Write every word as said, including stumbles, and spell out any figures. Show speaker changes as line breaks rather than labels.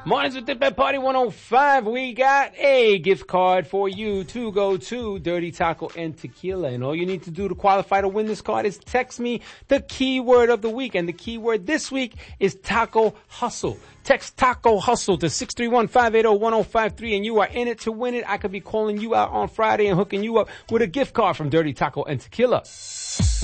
Mornings with Dip at Party one oh five. We got a gift card for you to go to Dirty Taco and Tequila. And all you need to do to qualify to win this card is text me the keyword of the week. And the keyword this week is Taco Hustle. Text Taco Hustle to six three one, five eight zero, one zero five three and you are in it to win it. I could be calling you out on Friday and hooking you up with a gift card from Dirty Taco and Tequila.